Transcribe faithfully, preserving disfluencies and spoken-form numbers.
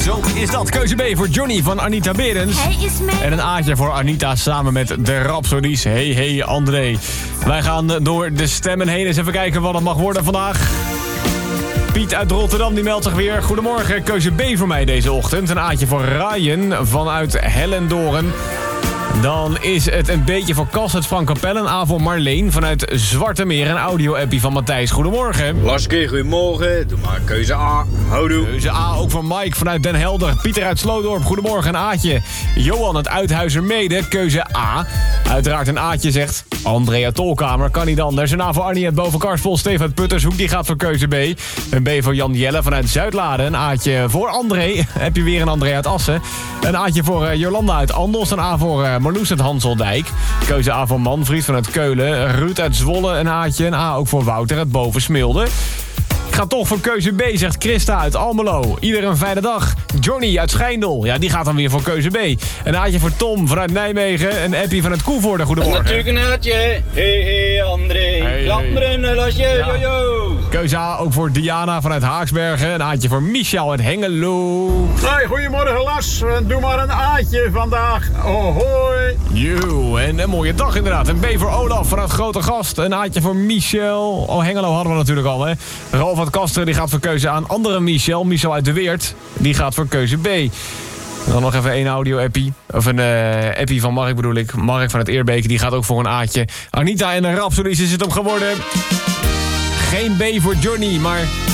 Zo is dat. Keuze B voor Johnny van Anita Berends. Hij is mee. En een A'tje voor Anita samen met de Rhapsodies. Hey, hey, André. Wij gaan door de stemmen heen. Eens even kijken wat het mag worden vandaag. Piet uit Rotterdam die meldt zich weer. Goedemorgen, keuze B voor mij deze ochtend. Een A'tje voor Ryan vanuit Hellendoorn. Dan is het een beetje voor Cas uit Frank Capelle. Een A voor Marleen vanuit Zwarte Meer. Een audio-appie van Matthijs. Goedemorgen. Laske, goedemorgen. Doe maar keuze A. Houdoe. Keuze A ook voor Mike vanuit Den Helder. Pieter uit Sloodorp. Goedemorgen, een A'tje. Johan uit Uithuizermede. Keuze A. Uiteraard een A'tje zegt Andrea Tolkamer. Kan niet anders. Een A voor Arnie uit Bovenkarspel. Steven uit Puttershoek. Die gaat voor keuze B. Een B voor Jan Jelle vanuit Zuidlade. Een A'tje voor André. Heb je weer een André uit Assen. Een A'tje voor uh, Jolanda uit Andos. Een A voor uh, Marloes uit Hanseldijk. Keuze A voor Manfried vanuit Keulen. Ruud uit Zwolle. Een A'tje. Een A ook voor Wouter uit Bovensmilde. Ik ga toch voor keuze B, zegt Christa uit Almelo. Ieder een fijne dag. Johnny uit Schijndel. Ja, die gaat dan weer voor keuze B. Een A'tje voor Tom vanuit Nijmegen. Een appie vanuit Koevoorde. Goedemorgen. Natuurlijk een A'tje. Hey, hey, André. Hey, Laat hey. me een lasje. Ja. Yo, yo. Keuze A ook voor Diana vanuit Haaksbergen. Een A'tje voor Michel uit Hengelo. Hey, goedemorgen Las. Doe maar een A'tje vandaag. Ohoi. Yo, en een mooie dag inderdaad. Een B voor Olaf vanuit Grote Gast. Een A'tje voor Michel. Oh, Hengelo hadden we natuurlijk al, hè. Rolf uit Kasteren, die gaat voor keuze aan andere Michel. Michel uit de Weert, die gaat voor keuze B. Dan nog even één audio-appie. Of een uh, appie van Mark bedoel ik. Mark van het Eerbeek, die gaat ook voor een A'tje. Anita en de Rhapsodies is het hem geworden. Geen B voor Johnny, maar